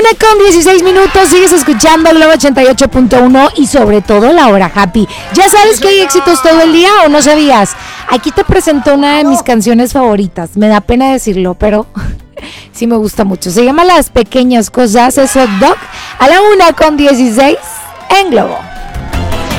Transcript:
1:16, sigues escuchando Globo 88.1 y sobre todo La Hora Happy. ¿Ya sabes que hay éxitos todo el día o no sabías? Aquí te presento una de mis canciones favoritas. Me da pena decirlo, pero sí me gusta mucho. Se llama Las Pequeñas Cosas, es Hot Dog, a la 1:16 en Globo.